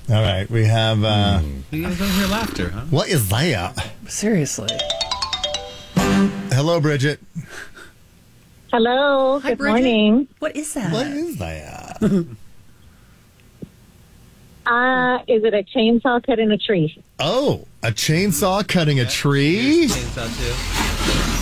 All right, we have... You guys don't hear laughter, huh? What is that? Seriously. Hello, Bridget. Hello. Hi, Good Bridget. morning. What is that? What is that? Is it a chainsaw cutting a tree? Oh, a chainsaw cutting a tree? Chainsaw too.